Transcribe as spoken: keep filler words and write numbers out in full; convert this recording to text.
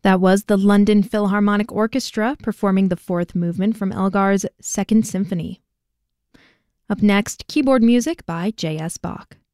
That was the London Philharmonic Orchestra performing the fourth movement from Elgar's Second Symphony. Up next, keyboard music by J S Bach.